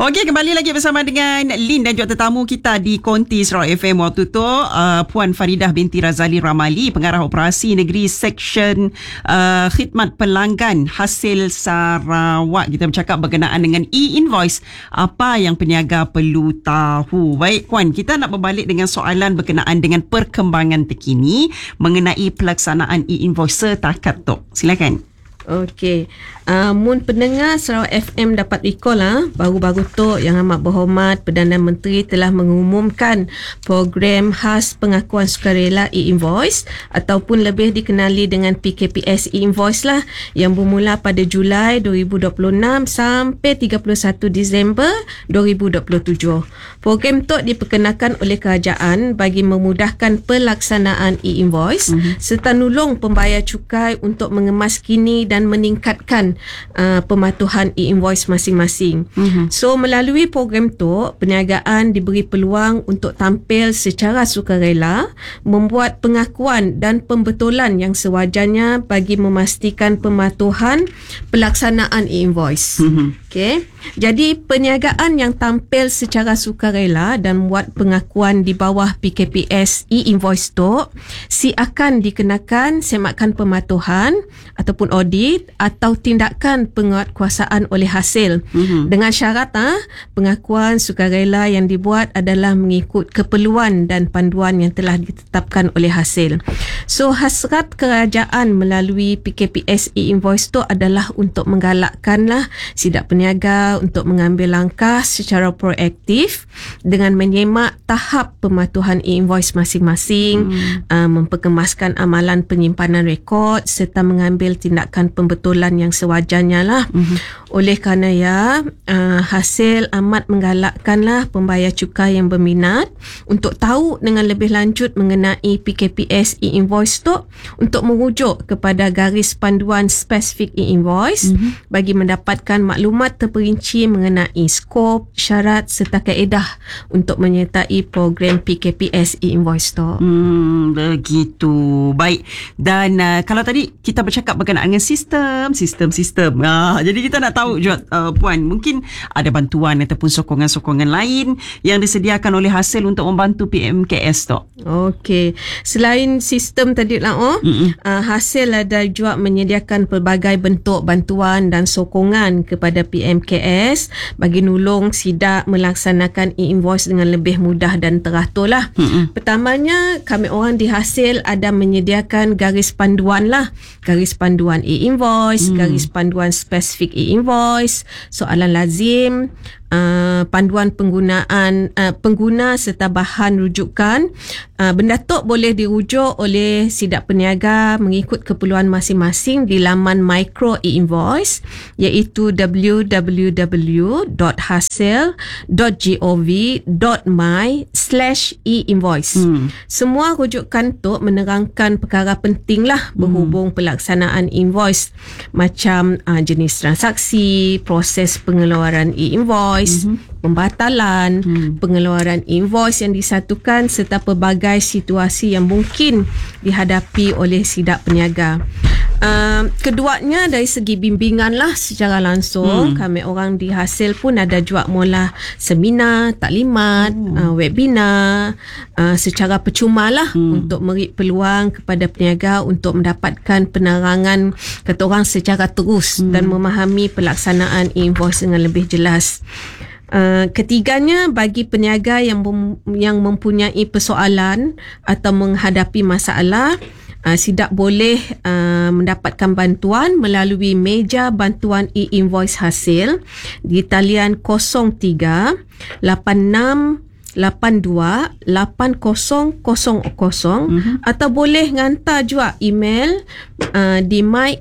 Okey, kembali lagi bersama dengan Lin dan juga tetamu kita di Konti Sarawak FM waktu tu, Puan Faridah binti Razali Ramali, Pengarah Operasi Negeri Seksyen Khidmat Pelanggan Hasil Sarawak. Kita bercakap berkenaan dengan e-invoice, apa yang peniaga perlu tahu. Baik Puan, kita nak berbalik dengan soalan berkenaan dengan perkembangan terkini mengenai pelaksanaan e-invoice setakat tu. Silakan. Okey, mun pendengar Sarawak FM dapat recall baru-baru tu Yang Amat Berhormat Perdana Menteri telah mengumumkan program khas pengakuan sukarela e-invoice ataupun lebih dikenali dengan PKPS e-invoice lah, yang bermula pada Julai 2026 sampai 31 Disember 2027. Program tu diperkenalkan oleh kerajaan bagi memudahkan pelaksanaan e-invoice serta nulung pembayar cukai untuk mengemaskini dan meningkatkan pematuhan e-invoice masing-masing. So melalui program tu, perniagaan diberi peluang untuk tampil secara sukarela, membuat pengakuan dan pembetulan yang sewajarnya bagi memastikan pematuhan pelaksanaan e-invoice. Okay. Jadi perniagaan yang tampil secara sukarela dan buat pengakuan di bawah PKPS e-invoice tu akan dikenakan semakan pematuhan ataupun audit atau tindakan penguatkuasaan oleh hasil dengan syarat pengakuan sukarela yang dibuat adalah mengikut keperluan dan panduan yang telah ditetapkan oleh hasil. So hasrat kerajaan melalui PKPS e-invoice tu adalah untuk menggalakkanlah sidak peniaga untuk mengambil langkah secara proaktif dengan menyemak tahap pematuhan e-invoice masing-masing, memperkemaskan amalan penyimpanan rekod serta mengambil tindakan pembetulan yang sewajarnya lah. Oleh kerana hasil amat menggalakkanlah pembayar cukai yang berminat untuk tahu dengan lebih lanjut mengenai PKPS e-invoice tu untuk merujuk kepada garis panduan spesifik e-invoice bagi mendapatkan maklumat terperinci mengenai skop, syarat serta kaedah untuk menyertai program PKPS e-invoice tu. Begitu. Baik. Dan kalau tadi kita bercakap berkenaan dengan sistem. Jadi kita nak tahu juga Puan, mungkin ada bantuan ataupun sokongan-sokongan lain yang disediakan oleh hasil untuk membantu PMKS tu. Okey. Selain sistem tadi lah, hasil ada juga menyediakan pelbagai bentuk bantuan dan sokongan kepada PMKS bagi nulung sidak melaksanakan e-invoice dengan lebih mudah dan teratur lah. Pertamanya, kami orang di hasil ada menyediakan garis panduan lah. Garis panduan e-invoice, garis panduan spesifik e-invoice, soalan lazim, panduan penggunaan pengguna serta bahan rujukan. Benda tu boleh dirujuk oleh sidak peniaga mengikut keperluan masing-masing di laman micro e-invoice iaitu www.hasil.gov.my/e-invoice. Semua rujukan tu menerangkan perkara penting lah berhubung pelaksanaan invoice macam jenis transaksi, proses pengeluaran e-invoice, pembatalan, pengeluaran invoice yang disatukan serta pelbagai situasi yang mungkin dihadapi oleh sidak peniaga. Keduanya dari segi bimbingan lah secara langsung, kami orang di hasil pun ada juga mula seminar, taklimat, webinar secara percuma lah untuk memberi peluang kepada peniaga untuk mendapatkan penerangan kata orang secara terus dan memahami pelaksanaan e-invoice dengan lebih jelas. Ketiganya, bagi peniaga yang mempunyai persoalan atau menghadapi masalah, sidak boleh mendapatkan bantuan melalui meja bantuan e-invoice hasil di talian 03 86 82 8000 atau boleh hantar juga email di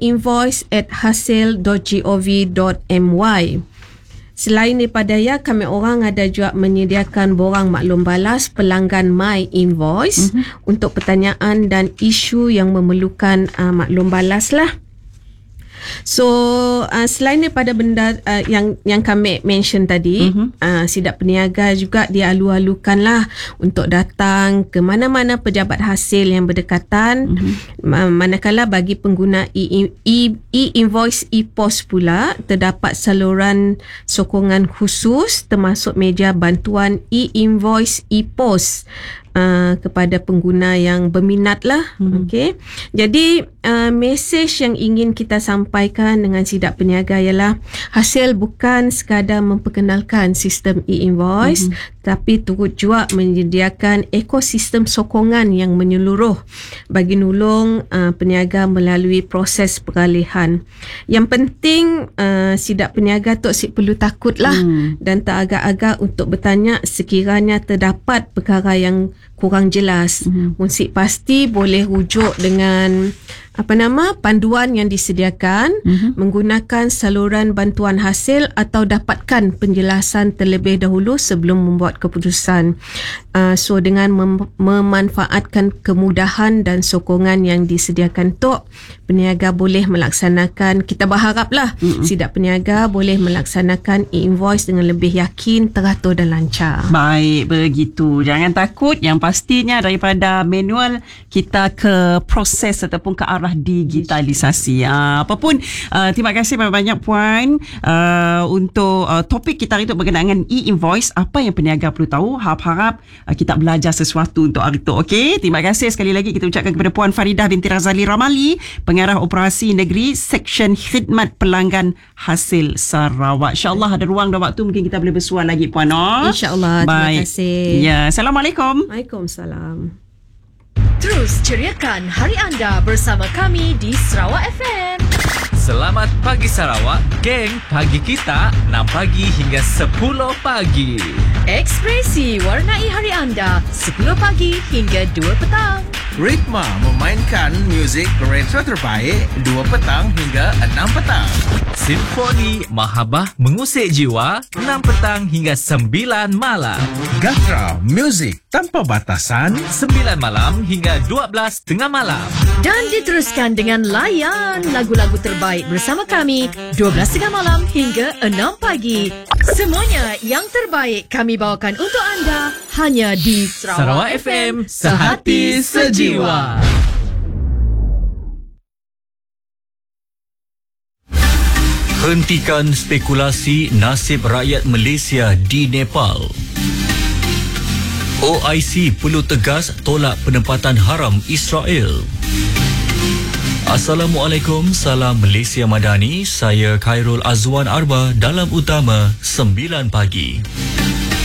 myinvoice@hasil.gov.my. Selain daripada kami orang ada juga menyediakan borang maklum balas pelanggan My Invoice untuk pertanyaan dan isu yang memerlukan maklum balas lah. So selain daripada benda yang kami mention tadi, sidak peniaga juga dialu-alukanlah untuk datang ke mana-mana pejabat hasil yang berdekatan. Manakala bagi pengguna e-invoice e-pos pula terdapat saluran sokongan khusus termasuk meja bantuan e-invoice e-pos kepada pengguna yang berminat lah. Okey. Jadi mesej yang ingin kita sampaikan dengan sidak peniaga ialah hasil bukan sekadar memperkenalkan sistem e-invoice, tapi turut juga menyediakan ekosistem sokongan yang menyeluruh bagi nolong peniaga melalui proses peralihan. Yang penting sidak peniaga tu perlu takutlah dan tak agak-agak untuk bertanya sekiranya terdapat perkara yang kurang jelas. Munsik pasti boleh rujuk dengan panduan yang disediakan, menggunakan saluran bantuan hasil atau dapatkan penjelasan terlebih dahulu sebelum membuat keputusan. So dengan memanfaatkan kemudahan dan sokongan yang disediakan tu, peniaga boleh melaksanakan, kita berharaplah sidak peniaga boleh melaksanakan e-invoice dengan lebih yakin, teratur dan lancar. Baik, begitu. Jangan takut, yang pastinya daripada manual kita ke proses ataupun ke arah digitalisasi. Apapun, terima kasih banyak Puan untuk topik kita hari itu berkenaan dengan e-invoice. Apa yang peniaga perlu tahu? Harap-harap kita belajar sesuatu untuk hari itu. Okey, terima kasih sekali lagi kita ucapkan kepada Puan Faridah binti Razali Ramali, Pengarah Operasi Negeri Seksyen Khidmat Pelanggan Hasil Sarawak. InsyaAllah ada ruang dan waktu mungkin kita boleh bersuara lagi Puan. InsyaAllah. Terima kasih. Ya, Assalamualaikum. Waalaikumsalam. Terus ceriakan hari anda bersama kami di Sarawak FM. Selamat pagi Sarawak, geng pagi kita 6 pagi hingga 10 pagi. Ekspresi warnai hari anda 10 pagi hingga 2 petang. Ritma memainkan muzik retro terbaik 2 petang hingga 6 petang. Simfoni Mahabah mengusik jiwa 6 petang hingga 9 malam. Gatra, muzik tanpa batasan 9 malam hingga 12 tengah malam. Dan diteruskan dengan layan lagu-lagu terbaik bersama kami 12 tengah malam hingga 6 pagi. Semuanya yang terbaik kami bawakan untuk anda hanya di Sarawak FM, sehati sejiwa. Hentikan spekulasi nasib rakyat Malaysia di Nepal. OIC perlu tegas tolak penempatan haram Israel. Assalamualaikum, salam Malaysia Madani. Saya Khairul Azwan Arba dalam Utama 9 pagi.